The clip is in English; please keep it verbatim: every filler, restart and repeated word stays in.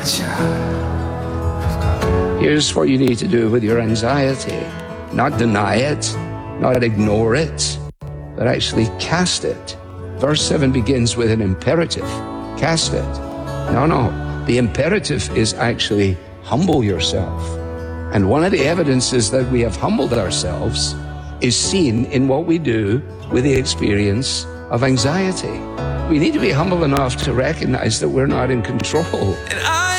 Here's what you need to do with your anxiety. Not deny it, not ignore it, but actually cast it. Verse seven begins with an imperative. Cast it. No, no. The imperative is actually humble yourself. And one of the evidences that we have humbled ourselves is seen in what we do with the experience of anxiety. We need to be humble enough to recognize that we're not in control. And I